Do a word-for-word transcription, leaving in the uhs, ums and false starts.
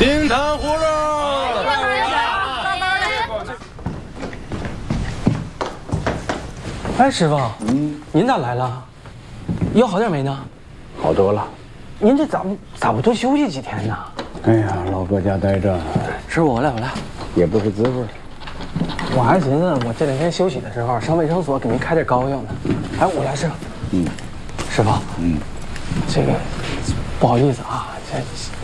冰糖葫芦。 哎，师傅，嗯，您咋来了？腰好点没呢？ 好多了。 您这咋不咋不多休息几天呢？ 哎呀，老搁家待着， 师傅，我来我来， 也不是滋味。 我还寻思我这两天休息的时候上卫生所给您开点膏药呢。哎，我来师傅。嗯，师傅，嗯，这个不好意思啊，这